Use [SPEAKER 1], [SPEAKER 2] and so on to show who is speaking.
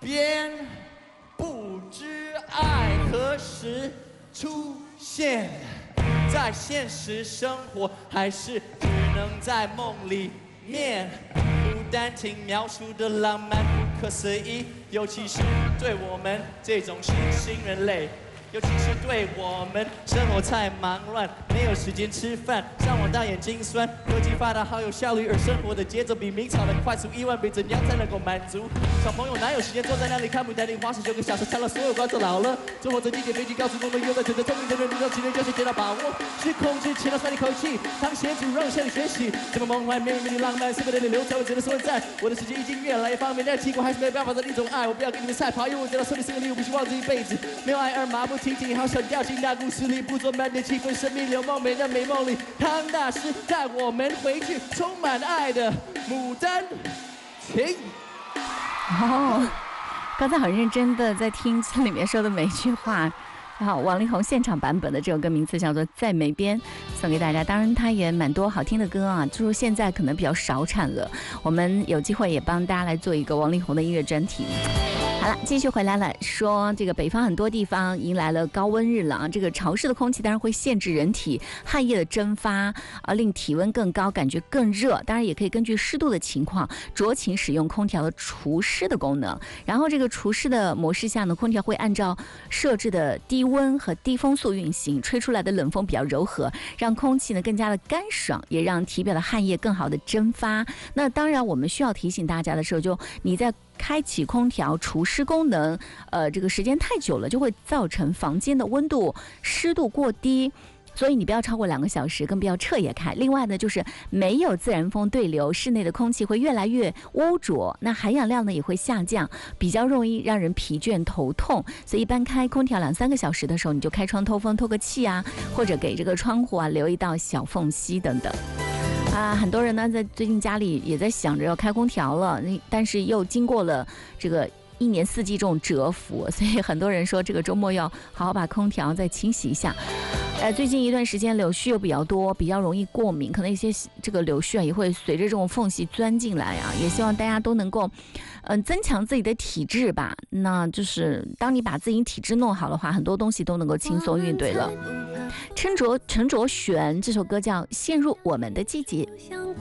[SPEAKER 1] 边，不知爱何时出现，在现实生活还是只能在梦里面。牡丹亭描述的浪漫不可思议，尤其是对我们这种新兴人类。尤其是对我们生活太忙乱，没有时间吃饭，上网大眼睛酸，科技发达好有效率，而生活的节奏比明朝的快速，1万倍，怎样才能够满足？小朋友哪有时间坐在那里看牡丹亭花19个小时，看了所有观众老了。生活着地铁飞机高速公路，又在选择聪明的人，遇到情人就是见到把握，去控制前到酸一口气，当协助让向你学习，这么梦幻美丽浪漫，是不是流传我只能说赞。我的世界已经越来越方便，但结果还是没办法的一种爱。我不要跟你们赛跑，因为我知道胜利是个礼物，必须忘这一辈子。没有爱而麻木。听听，好想掉进那故事里，捕捉满点气氛，生命流梦美的美梦里。汤大师带我们回去充满爱的牡丹亭。
[SPEAKER 2] 哦，刚才很认真的在听这里面说的每一句话。好，王力宏现场版本的这首歌名字叫做《在梅边》，送给大家。当然，他也蛮多好听的歌啊，就是现在可能比较少产了。我们有机会也帮大家来做一个王力宏的音乐专题。好了，继续回来了，说这个北方很多地方迎来了高温日了啊，这个潮湿的空气当然会限制人体汗液的蒸发，令体温更高，感觉更热。当然也可以根据湿度的情况酌情使用空调的除湿的功能。然后这个除湿的模式下呢，空调会按照设置的低温和低风速运行，吹出来的冷风比较柔和，让空气呢更加的干爽，也让体表的汗液更好的蒸发。那当然我们需要提醒大家的时候，就你在开启空调除湿功能，这个时间太久了，就会造成房间的温度、湿度过低，所以你不要超过2个小时，更不要彻夜开。另外呢，就是没有自然风对流，室内的空气会越来越污浊，那含氧量呢也会下降，比较容易让人疲倦头痛。所以一般开空调2-3个小时的时候，你就开窗透风透个气啊，或者给这个窗户啊留一道小缝隙等等。很多人呢在最近家里也在想着要开空调了，但是又经过了这个1年4季这种蛰伏，所以很多人说这个周末要好好把空调再清洗一下。最近一段时间柳絮又比较多，比较容易过敏，可能一些这个柳絮也会随着这种缝隙钻进来啊。也希望大家都能够增强自己的体质吧。那就是当你把自己体质弄好的话，很多东西都能够轻松应对了。陈卓璇这首歌叫《陷入我们的季节》。